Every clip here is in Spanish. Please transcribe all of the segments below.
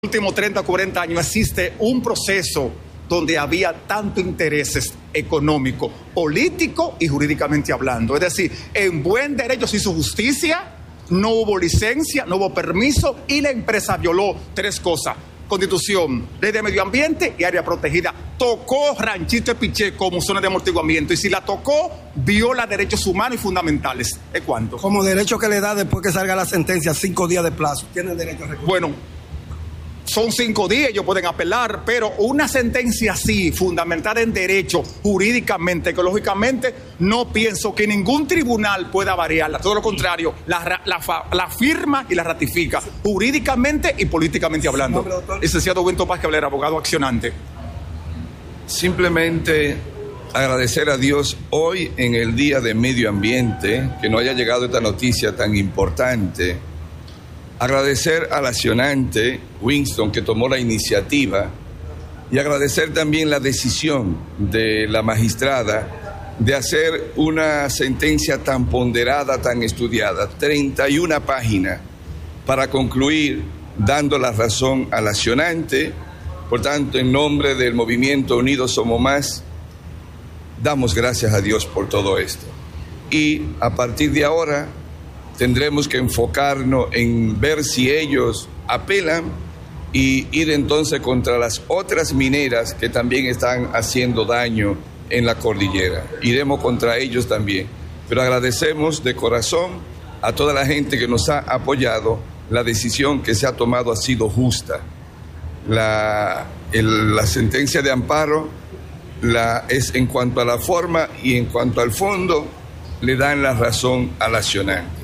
últimos 30 o 40 años existe un proceso donde había tanto intereses económicos, políticos y jurídicamente hablando. Es decir, en buen derecho se hizo justicia, no hubo licencia, no hubo permiso y la empresa violó 3 cosas: Constitución, ley de medio ambiente y área protegida. Tocó Ranchito de Piché como zona de amortiguamiento y si la tocó, viola derechos humanos y fundamentales. ¿Es cuánto? Como derecho que le da después que salga la sentencia, 5 días de plazo. Tienen derecho a recurrir. Bueno, son 5 días, ellos pueden apelar, pero una sentencia así, fundamentada en derecho, jurídicamente, ecológicamente, no pienso que ningún tribunal pueda variarla. Todo lo contrario, la firma y la ratifica, jurídicamente y políticamente hablando. Licenciado Wento Paz Caballero, abogado accionante. Simplemente agradecer a Dios hoy en el Día de Medio Ambiente, que nos haya llegado esta noticia tan importante. Agradecer al accionante Winston que tomó la iniciativa y agradecer también la decisión de la magistrada de hacer una sentencia tan ponderada, tan estudiada, 31 páginas, para concluir dando la razón al accionante. Por tanto, en nombre del movimiento Unidos Somos Más, damos gracias a Dios por todo esto. Y a partir de ahora tendremos que enfocarnos en ver si ellos apelan y ir entonces contra las otras mineras que también están haciendo daño en la cordillera. Iremos contra ellos también. Pero agradecemos de corazón a toda la gente que nos ha apoyado. La decisión que se ha tomado ha sido justa. La sentencia de amparo es en cuanto a la forma y en cuanto al fondo le dan la razón al accionante.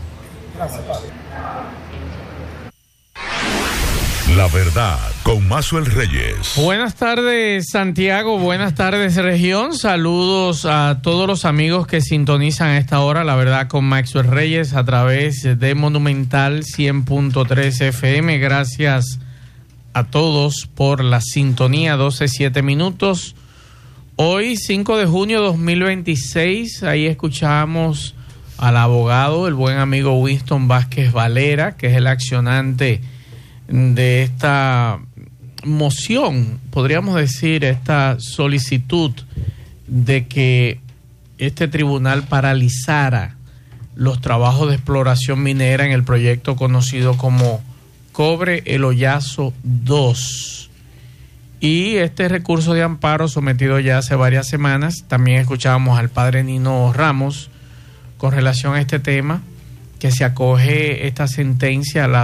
La verdad, con Maxwell Reyes. Buenas tardes, Santiago. Buenas tardes, región. Saludos a todos los amigos que sintonizan a esta hora. La verdad, con Maxwell Reyes a través de Monumental 100.3 FM. Gracias a todos por la sintonía. 12:07 minutos. Hoy, 5 de junio de 2026, ahí escuchamos al abogado, el buen amigo Winston Vázquez Valera, que es el accionante de esta moción, podríamos decir, esta solicitud de que este tribunal paralizara los trabajos de exploración minera en el proyecto conocido como Cobre El Hoyazo 2. Y este recurso de amparo sometido ya hace varias semanas, también escuchábamos al padre Nino Ramos con relación a este tema, que se acoge esta sentencia a la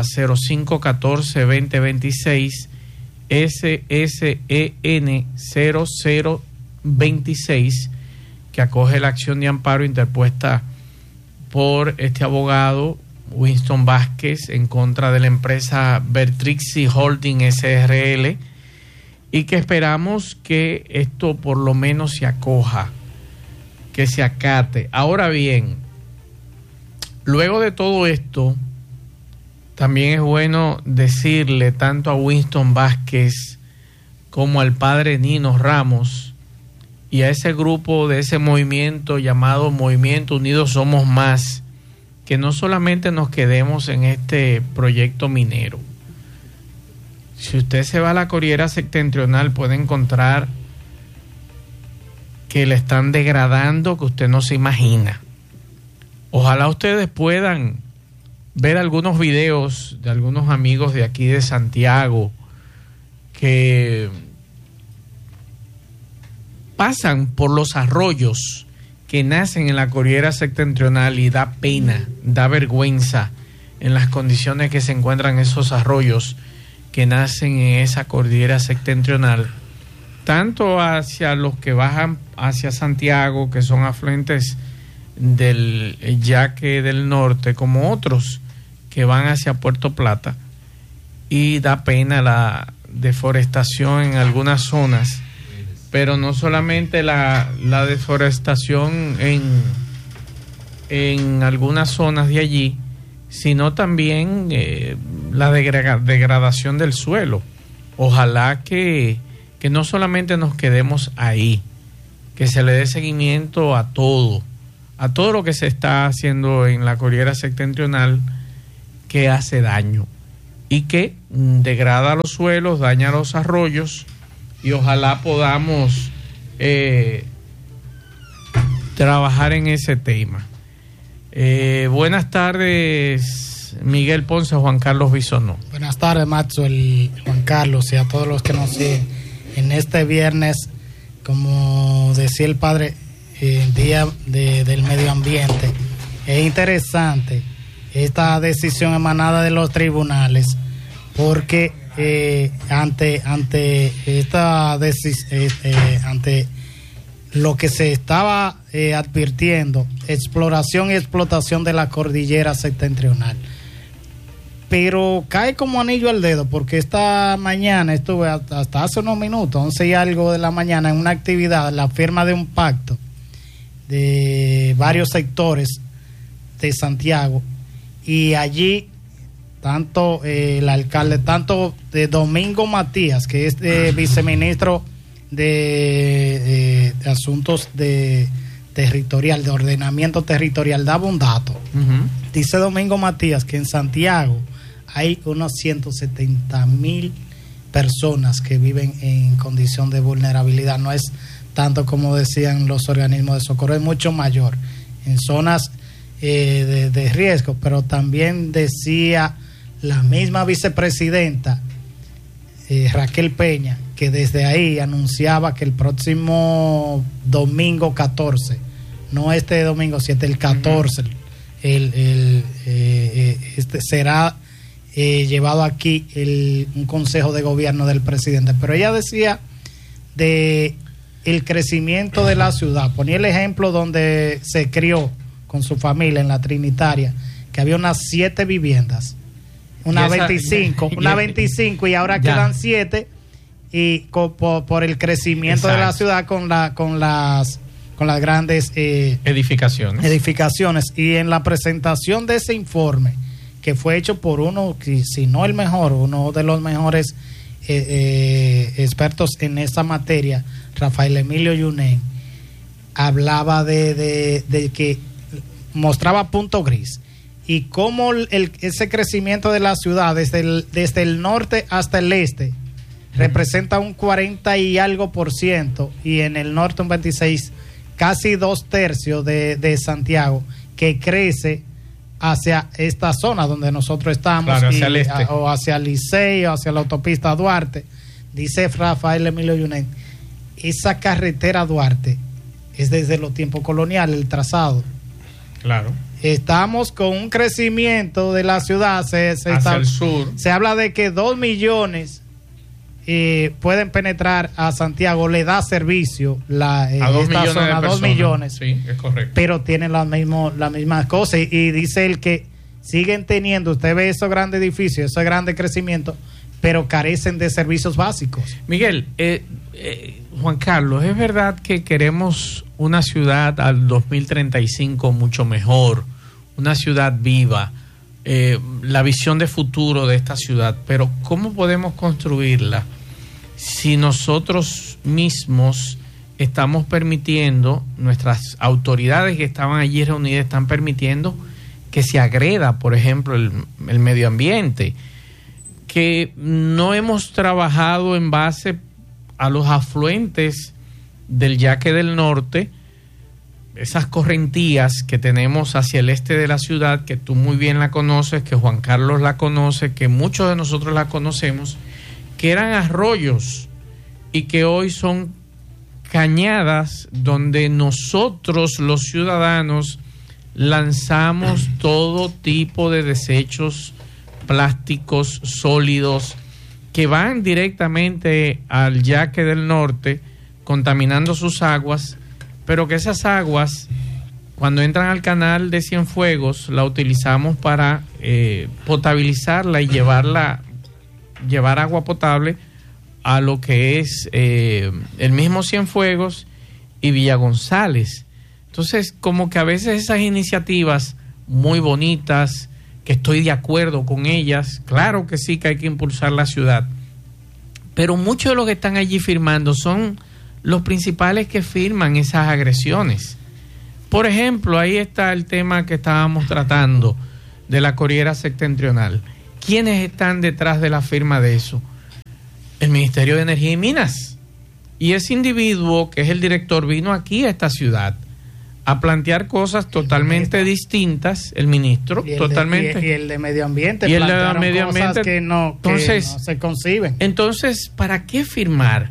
0514-2026 SSEN 0026, que acoge la acción de amparo interpuesta por este abogado Winston Vázquez en contra de la empresa Bertrixi Holding SRL, y que esperamos que esto por lo menos se acoja, que se acate. Ahora bien, luego de todo esto, también es bueno decirle tanto a Winston Vázquez como al padre Nino Ramos y a ese grupo de ese movimiento llamado Movimiento Unidos Somos Más, que no solamente nos quedemos en este proyecto minero. Si usted se va a la Cordillera Septentrional, puede encontrar que le están degradando que usted no se imagina. Ojalá ustedes puedan ver algunos videos de algunos amigos de aquí de Santiago que pasan por los arroyos que nacen en la Cordillera Septentrional y da pena, da vergüenza en las condiciones que se encuentran esos arroyos que nacen en esa Cordillera Septentrional, tanto hacia los que bajan hacia Santiago, que son afluentes del Yaque del Norte, como otros que van hacia Puerto Plata, y da pena la deforestación en algunas zonas, pero no solamente la deforestación en algunas zonas de allí, sino también la degradación del suelo. Ojalá que no solamente nos quedemos ahí, que se le dé seguimiento a todo lo que se está haciendo en la Cordillera Septentrional que hace daño. y que degrada los suelos, daña los arroyos, y ojalá podamos trabajar en ese tema. Buenas tardes, Miguel Ponce, Juan Carlos Bisonó. Buenas tardes, Maxwell, Juan Carlos, y a todos los que nos siguen en este viernes, como decía el padre, el día del medio ambiente. Es interesante esta decisión emanada de los tribunales, porque ante lo que se estaba advirtiendo, exploración y explotación de la cordillera septentrional, pero cae como anillo al dedo, porque esta mañana estuve hasta hace unos minutos, 11 y algo de la mañana, en una actividad, la firma de un pacto de varios sectores de Santiago, y allí tanto el alcalde, tanto de Domingo Matías, que es viceministro de asuntos de ordenamiento territorial, daba un dato. Dice Domingo Matías que en Santiago hay unos 170,000 personas que viven en condición de vulnerabilidad. No es tanto como decían los organismos de socorro, es mucho mayor en zonas de riesgo, pero también decía la misma vicepresidenta Raquel Peña, que desde ahí anunciaba que el próximo domingo 14, no este domingo 7, el 14, será llevado aquí un consejo de gobierno del presidente. Pero ella decía de el crecimiento de la ciudad, ponía el ejemplo donde se crió con su familia en la Trinitaria, que había unas 7 viviendas, unas 25, y ahora quedan 7, y por el crecimiento de la ciudad con las grandes edificaciones. Y en la presentación de ese informe, que fue hecho por uno, si no el mejor, uno de los mejores expertos en esa materia, Rafael Emilio Yunen, hablaba de que mostraba punto gris, y cómo ese crecimiento de la ciudad desde el norte hasta el este representa un 40 y algo % y en el norte un 26, casi 2/3 de Santiago, que crece hacia esta zona donde nosotros estamos, claro, hacia el este, o hacia el Licey, o hacia la autopista Duarte. Dice Rafael Emilio Yunen, esa carretera Duarte es desde los tiempos coloniales el trazado. Claro. Estamos con un crecimiento de la ciudad hacia el sur. Se habla de que 2 millones pueden penetrar a Santiago, le da servicio a 2 millones zona, de personas. 2 millones. Sí, es correcto. Pero tienen las mismas cosas, y dice él que siguen teniendo, usted ve esos grandes edificios, ese grande crecimiento, pero carecen de servicios básicos. Miguel, Juan Carlos, ¿es verdad que queremos una ciudad al 2035 mucho mejor, una ciudad viva, la visión de futuro de esta ciudad? Pero ¿cómo podemos construirla si nosotros mismos estamos permitiendo, nuestras autoridades que estaban allí reunidas están permitiendo que se agreda, por ejemplo, el medio ambiente, que no hemos trabajado en base a los afluentes del Yaque del Norte, esas correntías que tenemos hacia el este de la ciudad, que tú muy bien la conoces, que Juan Carlos la conoce, que muchos de nosotros la conocemos, que eran arroyos y que hoy son cañadas donde nosotros los ciudadanos lanzamos todo tipo de desechos plásticos sólidos que van directamente al Yaque del Norte, contaminando sus aguas, pero que esas aguas, cuando entran al canal de Cienfuegos, la utilizamos para potabilizarla y llevar agua potable a lo que es el mismo Cienfuegos y Villa González. Entonces, como que a veces esas iniciativas muy bonitas, que estoy de acuerdo con ellas, claro que sí que hay que impulsar la ciudad, pero muchos de los que están allí firmando son los principales que firman esas agresiones. Por ejemplo, ahí está el tema que estábamos tratando de la cordillera septentrional. ¿Quiénes están detrás de la firma de eso? El Ministerio de Energía y Minas. Y ese individuo, que es el director, vino aquí a esta ciudad a plantear cosas totalmente distintas, el ministro, y totalmente. Y el de Medio Ambiente, y el de plantearon Medio cosas Ambiente, que no se conciben. Entonces, ¿para qué firmar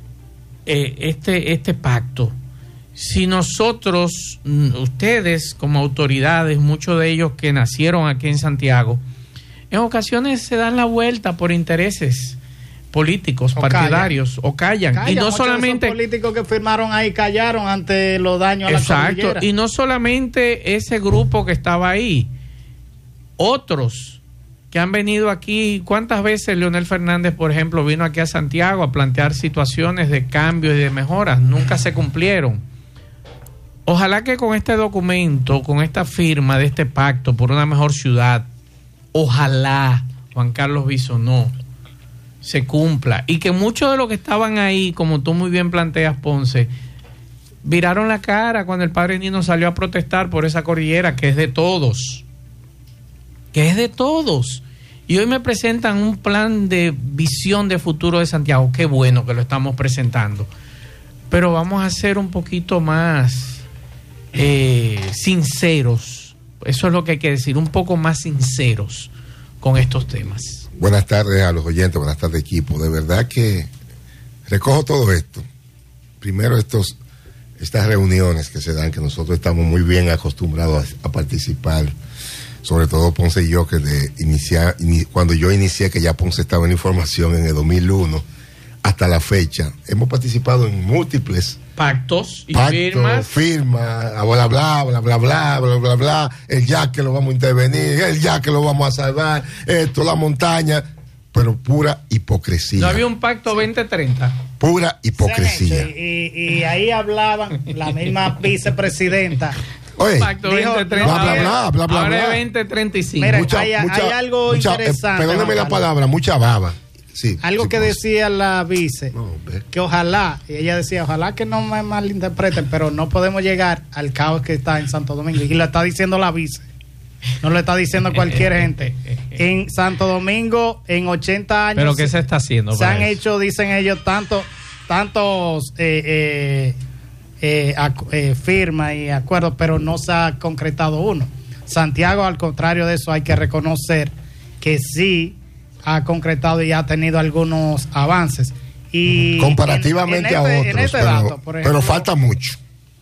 este pacto? Si nosotros, ustedes como autoridades, muchos de ellos que nacieron aquí en Santiago, en ocasiones se dan la vuelta por intereses políticos, partidarios, o callan. Y no solamente de esos políticos que firmaron ahí callaron ante los daños a la cordillera. Y no solamente ese grupo que estaba ahí, otros que han venido aquí. ¿Cuántas veces Leonel Fernández, por ejemplo, vino aquí a Santiago a plantear situaciones de cambio y de mejoras? Nunca se cumplieron. Ojalá que con este documento, con esta firma de este pacto por una mejor ciudad, ojalá, Juan Carlos Bisonó, se cumpla, y que muchos de los que estaban ahí, como tú muy bien planteas, Ponce, viraron la cara cuando el padre Nino salió a protestar por esa cordillera que es de todos, y hoy me presentan un plan de visión de futuro de Santiago. Qué bueno que lo estamos presentando, pero vamos a ser un poquito más sinceros. Eso es lo que hay que decir, un poco más sinceros con estos temas. Buenas tardes a los oyentes, buenas tardes equipo. De verdad que recojo todo esto. Primero estas reuniones que se dan, que nosotros estamos muy bien acostumbrados a participar, sobre todo Ponce y yo, que cuando yo inicié, que ya Ponce estaba en información en el 2001, hasta la fecha, hemos participado en múltiples pactos y firmas, bla, bla, bla, bla, bla, bla, bla, bla, el ya que lo vamos a intervenir, el ya que lo vamos a salvar, esto, la montaña, pero pura hipocresía. ¿No había un pacto 2030? Pura hipocresía. Y ahí hablaban la misma vicepresidenta. Oye, pacto dijo, 2030. bla, bla, bla, Ahora bla. es 2035. Mira, hay algo interesante. Perdóneme la palabra, mucha baba. Sí, algo sí, que decía la vice, que ojalá, y ella decía, ojalá que no me malinterpreten, pero no podemos llegar al caos que está en Santo Domingo. Y lo está diciendo la vice, no lo está diciendo cualquier gente. En Santo Domingo, en 80 años. ¿Pero qué se está haciendo? Se han hecho, dicen ellos, tantos firmas y acuerdos, pero no se ha concretado uno. Santiago, al contrario de eso, hay que reconocer que sí ha concretado y ha tenido algunos avances. Y comparativamente a otros, pero falta mucho.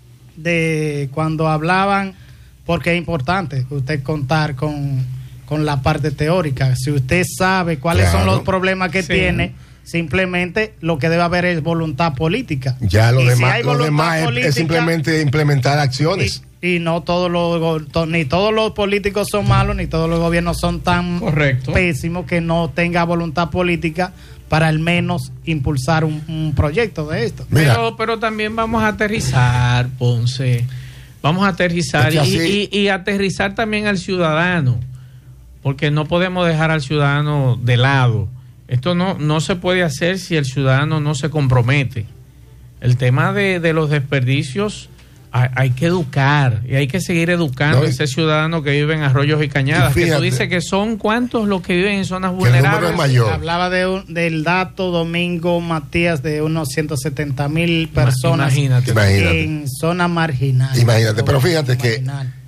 De cuando hablaban, porque es importante usted contar con la parte teórica. Si usted sabe cuáles son los problemas que tiene, simplemente lo que debe haber es voluntad política. Ya lo demás es simplemente implementar acciones. Y no ni todos los políticos son malos, ni todos los gobiernos son tan pésimos que no tenga voluntad política para al menos impulsar un proyecto de esto. Pero también vamos a aterrizar, Ponce. Vamos a aterrizar y aterrizar también al ciudadano, porque no podemos dejar al ciudadano de lado. Esto no se puede hacer si el ciudadano no se compromete. El tema de los desperdicios, hay que educar y hay que seguir educando a ese ciudadano que vive en arroyos y cañadas. Fíjate, que tú dices que son cuántos los que viven en zonas vulnerables. Hablaba del dato Domingo Matías de unos 170,000 personas en zona marginal. Imagínate, pero fíjate que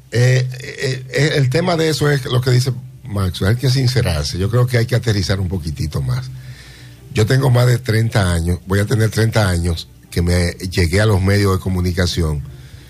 el tema de eso es lo que dice Max, hay que sincerarse. Yo creo que hay que aterrizar un poquitito más. Yo tengo más de 30 años, voy a tener 30 años que me llegué a los medios de comunicación.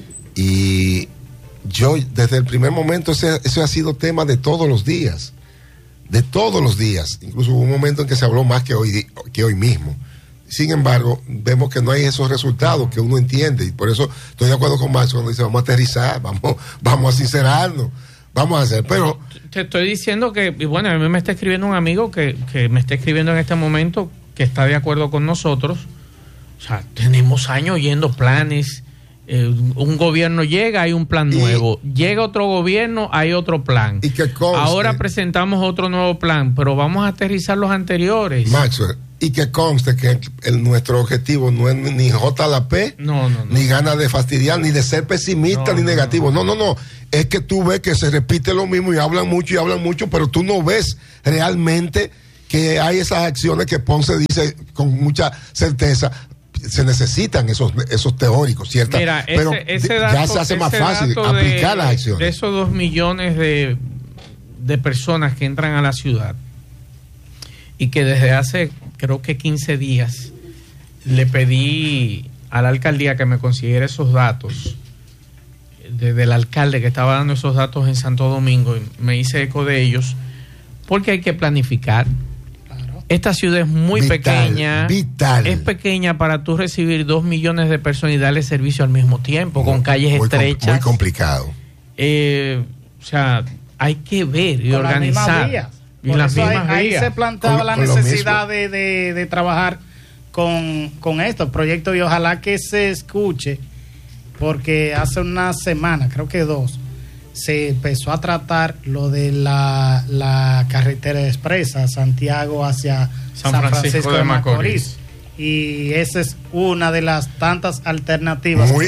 Y yo desde el primer momento eso ha sido tema de todos los días, incluso hubo un momento en que se habló más que hoy mismo. Sin embargo, vemos que no hay esos resultados que uno entiende, y por eso estoy de acuerdo con Max cuando dice vamos a aterrizar, vamos a sincerarnos, vamos a hacer, pero te estoy diciendo que, y bueno, a mí me está escribiendo un amigo que me está escribiendo en este momento que está de acuerdo con nosotros. O sea, tenemos años oyendo planes. Un gobierno llega, hay un plan nuevo. Llega otro gobierno, hay otro plan. Y que conste, ahora presentamos otro nuevo plan, pero vamos a aterrizar los anteriores. Maxwell, Y que conste que nuestro objetivo no es ni JLP, ni ganas de fastidiar, ni de ser pesimista, ni negativo. No. Es que tú ves que se repite lo mismo y hablan mucho, pero tú no ves realmente que hay esas acciones que Ponce dice con mucha certeza. Se necesitan esos teóricos, ¿cierto? Mira, pero ya se hace más fácil aplicar las acciones. De esos 2 millones de personas que entran a la ciudad y que desde hace creo que 15 días le pedí a la alcaldía que me consiguiera esos datos del alcalde que estaba dando esos datos en Santo Domingo, y me hice eco de ellos porque hay que planificar. Esta ciudad es muy pequeña. Es pequeña para tú recibir 2 millones de personas y darle servicio al mismo tiempo, con calles estrechas. Muy complicado. O sea, hay que ver y organizar. Y las mismas vías. Ahí se planteaba la necesidad de trabajar con estos proyectos, y ojalá que se escuche, porque hace una semana, creo que 2, se empezó a tratar lo de la carretera expresa Santiago hacia San Francisco de Macorís. Y esa es una de las tantas alternativas muy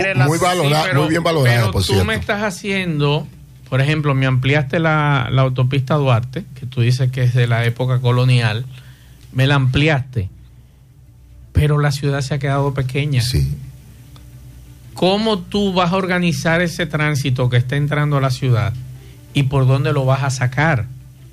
bien valorada. Pero por tú cierto, me estás haciendo, por ejemplo, me ampliaste la autopista Duarte, que tú dices que es de la época colonial, me la ampliaste, pero la ciudad se ha quedado pequeña. Sí. ¿Cómo tú vas a organizar ese tránsito que está entrando a la ciudad y por dónde lo vas a sacar?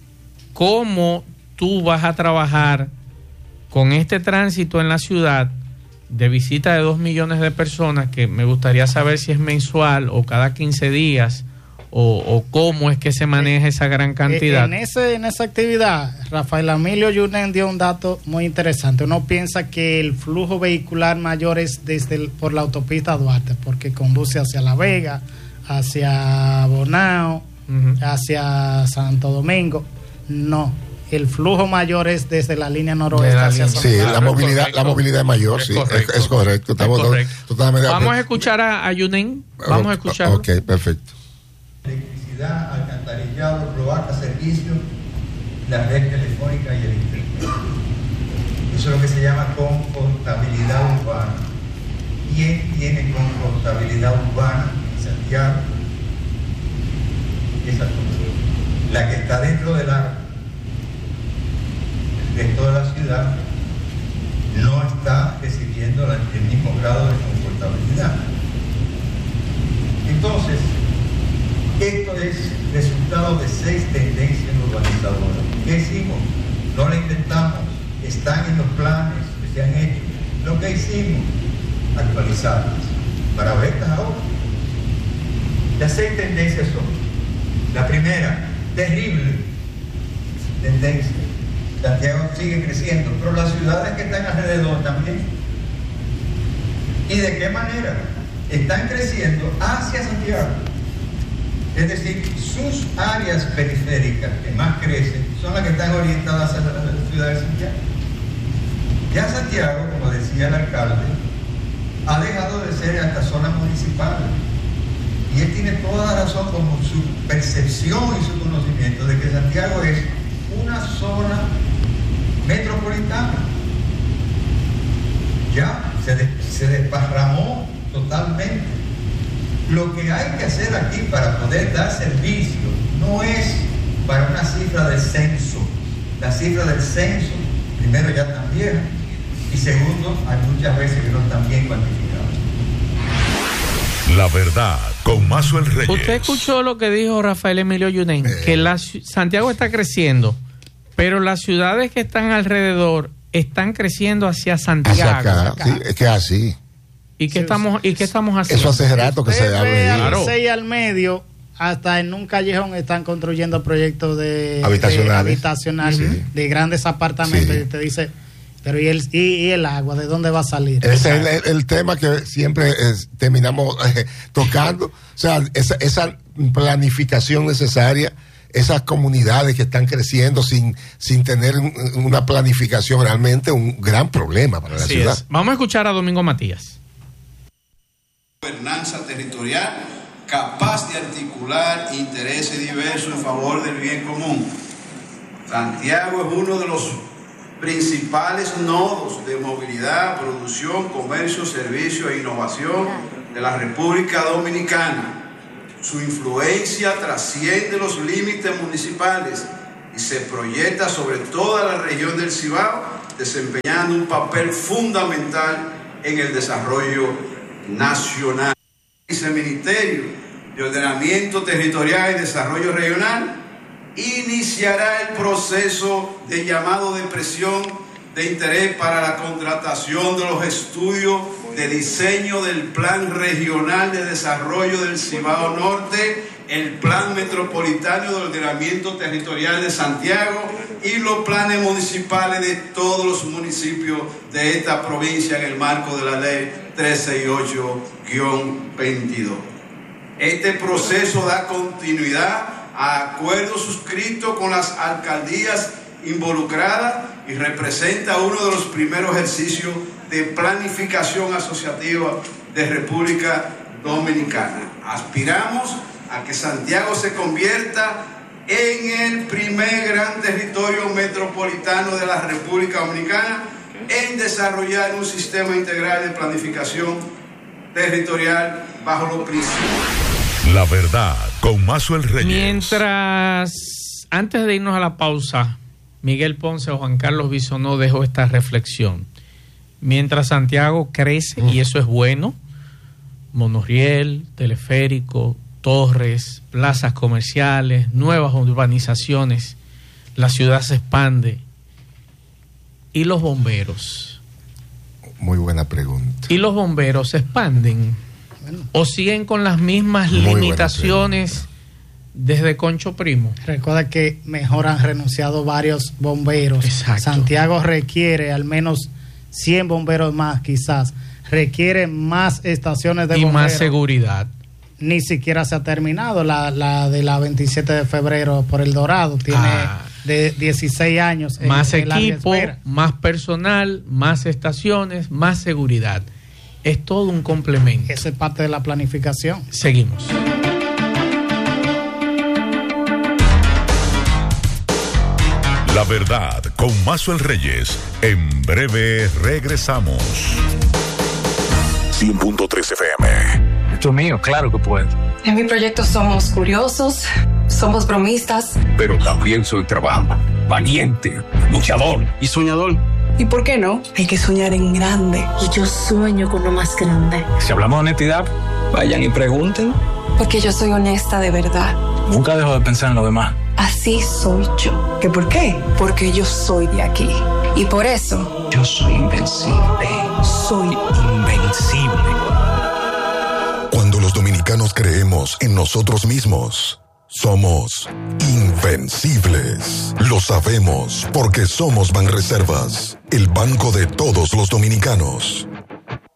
¿Cómo tú vas a trabajar con este tránsito en la ciudad de visita de 2 millones de personas, que me gustaría saber si es mensual o cada 15 días o cómo es que se maneja esa gran cantidad? En esa actividad, Rafael Emilio Yunen dio un dato muy interesante. Uno piensa que el flujo vehicular mayor es por la autopista Duarte, porque conduce hacia La Vega, hacia Bonao, hacia Santo Domingo. No, el flujo mayor es desde la línea noroeste hacia Santo Domingo. Sí, la movilidad es mayor, es correcto. Estamos totalmente. Vamos a escuchar a Yunen. Vamos a escuchar. Ok, perfecto. Electricidad, alcantarillado, cloaca, servicio, la red telefónica y el internet. Eso es lo que se llama confortabilidad urbana. ¿Quién tiene confortabilidad urbana en Santiago? Esa es la que está dentro del área. El resto de la ciudad no está recibiendo el mismo grado de confortabilidad. Entonces, esto es resultado de 6 tendencias urbanizadoras. ¿Qué hicimos? No la inventamos, están en los planes que se han hecho. Lo que hicimos, actualizarlas para verlas ahora. Las 6 tendencias son: la primera, terrible tendencia, Santiago sigue creciendo, pero las ciudades que están alrededor también. ¿Y de qué manera? Están creciendo hacia Santiago. Es decir, sus áreas periféricas que más crecen son las que están orientadas hacia la ciudad de Santiago. Ya Santiago, como decía el alcalde, ha dejado de ser hasta zona municipal. Y él tiene toda la razón, como su percepción y su conocimiento de que Santiago es una zona metropolitana. Ya se desparramó totalmente. Lo que hay que hacer aquí para poder dar servicio no es para una cifra del censo. La cifra del censo, primero, ya están viejas, y segundo, hay muchas veces que no están bien cuantificadas. La verdad, con Mazuel Reyes. Usted escuchó lo que dijo Rafael Emilio Yunen, que Santiago está creciendo, pero las ciudades que están alrededor están creciendo hacia Santiago. Hacia acá. Sí, es que así. ¿Y qué estamos haciendo? Eso hace rato que se abre. Al 6 al medio, hasta en un callejón están construyendo proyectos de habitacionales, sí, de grandes apartamentos. Sí. Y te dice, pero ¿y el agua? ¿De dónde va a salir? Ese es el tema que siempre terminamos tocando. O sea, esa planificación necesaria, esas comunidades que están creciendo sin tener una planificación, realmente un gran problema para la ciudad. Vamos a escuchar a Domingo Matías. Gobernanza territorial capaz de articular intereses diversos en favor del bien común. Santiago es uno de los principales nodos de movilidad, producción, comercio, servicio e innovación de la República Dominicana. Su influencia trasciende los límites municipales y se proyecta sobre toda la región del Cibao, desempeñando un papel fundamental en el desarrollo nacional. El Viceministerio de Ordenamiento Territorial y Desarrollo Regional iniciará el proceso de llamado de presión de interés para la contratación de los estudios de diseño del Plan Regional de Desarrollo del Cibao Norte, el Plan Metropolitano de Ordenamiento Territorial de Santiago y los planes municipales de todos los municipios de esta provincia en el marco de la Ley 368-22. Este proceso da continuidad a acuerdos suscritos con las alcaldías involucradas y representa uno de los primeros ejercicios de planificación asociativa de República Dominicana. Aspiramos a que Santiago se convierta en el primer gran territorio metropolitano de la República Dominicana en desarrollar un sistema integral de planificación territorial bajo los principios. La verdad, con Mazuel Reyes. Mientras, antes de irnos a la pausa, Miguel Ponce o Juan Carlos Bisonó dejó esta reflexión. Mientras Santiago crece, y eso es bueno, monorriel, teleférico, torres, plazas comerciales, nuevas urbanizaciones, la ciudad se expande. ¿Y los bomberos? Muy buena pregunta. ¿Y los bomberos se expanden? ¿O siguen con las mismas limitaciones desde Concho Primo? Recuerda que mejor han renunciado varios bomberos. Exacto. Santiago requiere al menos 100 bomberos más, quizás. Requiere más estaciones de bomberos. Y más seguridad. Ni siquiera se ha terminado la de la 27 de febrero por El Dorado. Tiene de 16 años. Más equipo, más personal, más estaciones, más seguridad. Es todo un complemento. Esa es parte de la planificación. Seguimos. La verdad, con Mazuel Reyes. En breve regresamos. 100.3 FM. Esto es mío, claro que puedo. En mi proyecto somos curiosos, somos bromistas. Pero también soy trabajador, valiente, luchador y soñador. ¿Y por qué no? Hay que soñar en grande. Y yo sueño con lo más grande. Si hablamos de honestidad, vayan y pregunten. Porque yo soy honesta de verdad. Nunca dejo de pensar en lo demás. Así soy yo. ¿Qué por qué? Porque yo soy de aquí. Y por eso... yo soy invencible. Soy invencible. Cuando los dominicanos creemos en nosotros mismos, somos invencibles. Lo sabemos porque somos Banreservas, el banco de todos los dominicanos.